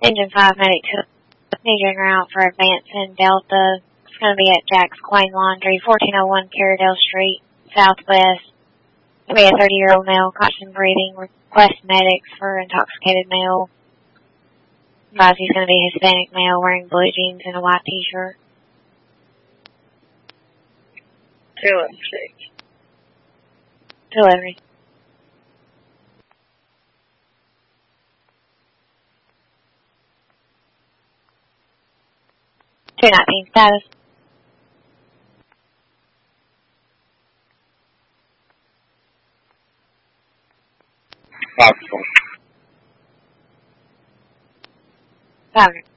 Engine 5 medic to Needing route for advance in Delta. It's going to be at Jack's Quain Laundry, 1401 Carradale Street, Southwest. It'll be a 30-year-old male, caution breathing, request medics for intoxicated male. Advise he's going to be Hispanic male, wearing blue jeans and a white t-shirt. 216. Delivery. 219 status. Possible. 500.